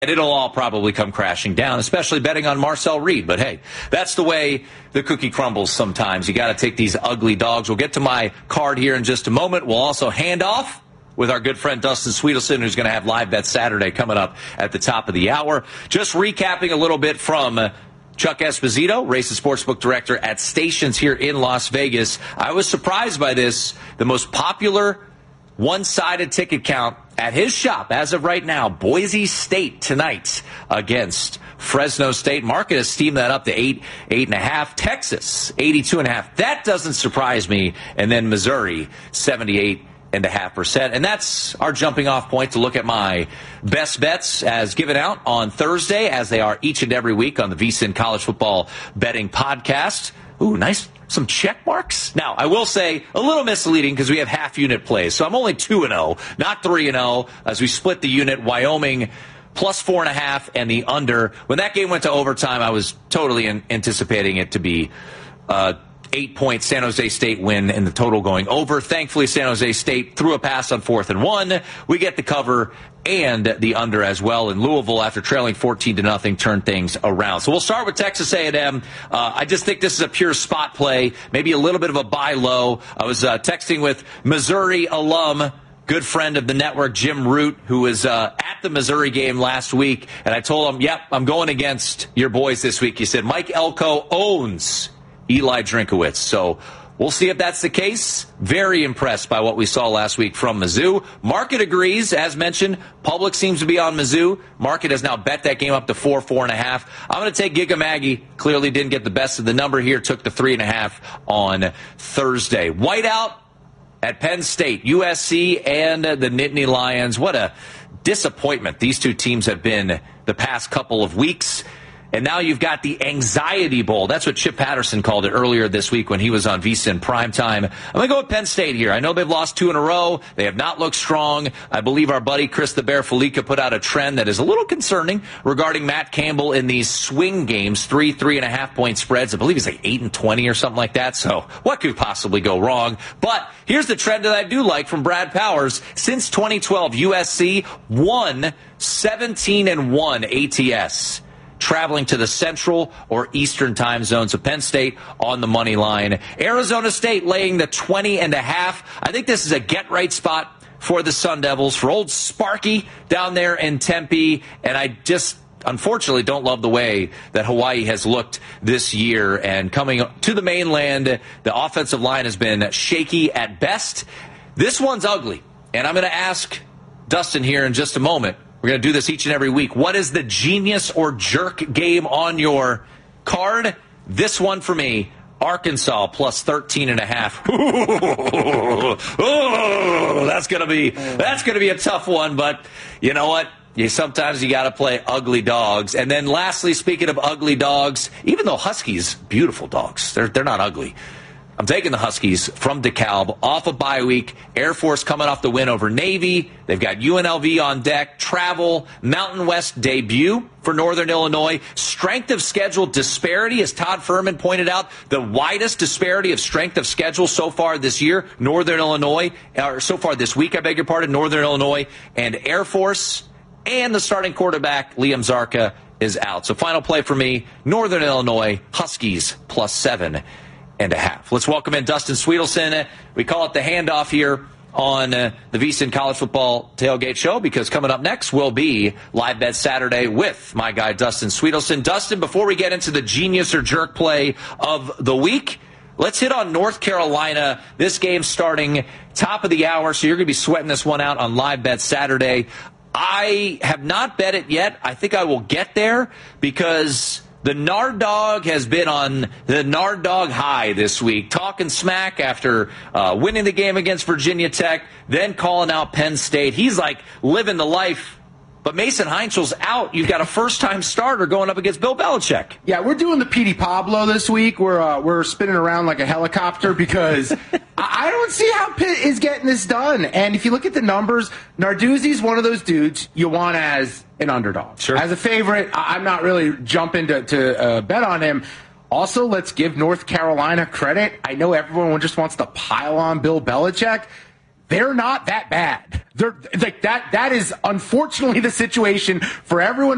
And it'll all probably come crashing down, especially betting on Marcel Reed. But hey, that's the way the cookie crumbles sometimes. You got to take these ugly dogs. We'll get to my card here in just a moment. We'll also hand off with our good friend Dustin Sweetelson, who's going to have Live Bet Saturday coming up at the top of the hour. Just recapping a little bit from Chuck Esposito, race and sportsbook director at Stations here in Las Vegas. I was surprised by this. The most popular one-sided ticket count at his shop as of right now, Boise State tonight against Fresno State. Market has steamed that up to 8.5. Texas, 82.5. That doesn't surprise me. And then Missouri, 78.5%. And that's our jumping off point to look at my best bets as given out on Thursday, as they are each and every week on the VSiN College Football Betting Podcast. Ooh, nice. Some check marks. Now, I will say a little misleading because we have half unit plays. So I'm only 2-0, not 3-0, as we split the unit. Wyoming plus 4.5 and the under. When that game went to overtime, I was totally anticipating it to be 8-point San Jose State win and the total going over. Thankfully, San Jose State threw a pass on 4th and 1. We get the cover and the under as well. And Louisville, after trailing 14-0, turned things around. So we'll start with Texas A&M. I just think this is a pure spot play, maybe a little bit of a buy low. I was texting with Missouri alum, good friend of the network, Jim Root, who was at the Missouri game last week. And I told him, yep, I'm going against your boys this week. He said, Mike Elko owns Eli Drinkowitz. So we'll see if that's the case. Very impressed by what we saw last week from Mizzou. Market agrees, as mentioned. Public seems to be on Mizzou. Market has now bet that game up to 4.5. I'm going to take Giga Maggie. Clearly didn't get the best of the number here. Took the 3.5 on Thursday. Whiteout at Penn State, USC, and the Nittany Lions. What a disappointment these two teams have been the past couple of weeks. And now you've got the Anxiety Bowl. That's what Chip Patterson called it earlier this week when he was on VSiN Primetime. I'm going to go with Penn State here. I know they've lost 2 in a row. They have not looked strong. I believe our buddy Chris the Bear Felica put out a trend that is a little concerning regarding Matt Campbell in these swing games, 3.5 point spreads. I believe he's like 8-20 or something like that. So what could possibly go wrong? But here's the trend that I do like from Brad Powers. Since 2012, USC won 17-1 ATS, traveling to the Central or Eastern time zones of Penn State on the money line. Arizona State laying the 20.5. I think this is a get-right spot for the Sun Devils, for old Sparky down there in Tempe. And I just, unfortunately, don't love the way that Hawaii has looked this year. And coming to the mainland, the offensive line has been shaky at best. This one's ugly. And I'm going to ask Dustin here in just a moment. We're going to do this each and every week. What is the genius or jerk game on your card? This one for me, Arkansas plus 13.5. Oh, that's going to be a tough one. But you know what? Sometimes you got to play ugly dogs. And then lastly, speaking of ugly dogs, even though Huskies, beautiful dogs, they're not ugly. I'm taking the Huskies from DeKalb off a bye week. Air Force coming off the win over Navy. They've got UNLV on deck. Travel, Mountain West debut for Northern Illinois. Strength of schedule disparity, as Todd Furman pointed out, the widest disparity of strength of schedule so far this year. Northern Illinois, or so far this week, I beg your pardon, Northern Illinois and Air Force. And the starting quarterback, Liam Zarka, is out. So final play for me, Northern Illinois, Huskies plus 7.5. Let's welcome in Dustin Sweetelson. We call it the handoff here on the VSiN College Football Tailgate Show, because coming up next will be Live Bet Saturday with my guy Dustin Sweetelson. Dustin, before we get into the genius or jerk play of the week, let's hit on North Carolina. This game starting top of the hour, so you're going to be sweating this one out on Live Bet Saturday. I have not bet it yet. I think I will get there because the Nard Dog has been on the Nard Dog high this week, talking smack after winning the game against Virginia Tech, then calling out Penn State. He's like living the life. But Mason Heinzel's out. You've got a first-time starter going up against Bill Belichick. Yeah, we're doing the Petey Pablo this week. We're spinning around like a helicopter because I don't see how Pitt is getting this done. And if you look at the numbers, Narduzzi's one of those dudes you want as an underdog. Sure. As a favorite, I'm not really jumping to bet on him. Also, let's give North Carolina credit. I know everyone just wants to pile on Bill Belichick. They're not that bad. They're like that is unfortunately the situation for everyone